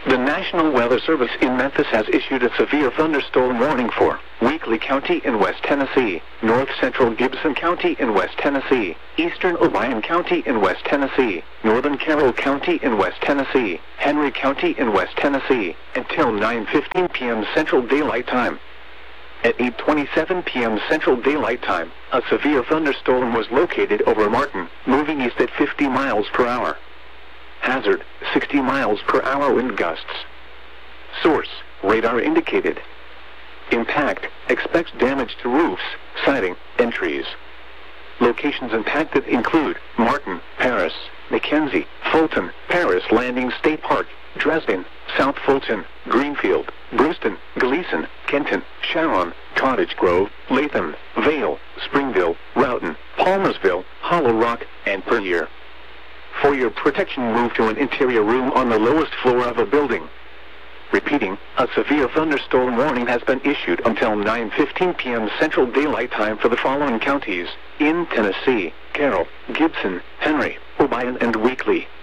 The National Weather Service in Memphis has issued a severe thunderstorm warning for Weakley County in West Tennessee, North Central Gibson County in West Tennessee, Eastern Obion County in West Tennessee, Northern Carroll County in West Tennessee, Henry County in West Tennessee, until 9:15 p.m. Central Daylight Time. At 8:27 p.m. Central Daylight Time, a severe thunderstorm was located over Martin, moving east at 50 miles per hour. Hazard, 60 miles per hour wind gusts. Source, radar indicated. Impact, expects damage to roofs, siding, and trees. Locations impacted include Martin, Paris, Mackenzie, Fulton, Paris Landing State Park, Dresden, South Fulton, Greenfield, Brewston, Gleason, Kenton, Sharon, Cottage Grove, Latham, Vale, Springville, Roughton, Palmersville, Hollow Rock, and Puryear. For your protection, move to an interior room on the lowest floor of a building. Repeating, a severe thunderstorm warning has been issued until 9:15 p.m. Central Daylight Time for the following counties in Tennessee: Carroll, Gibson, Henry, Obion, and Weakley.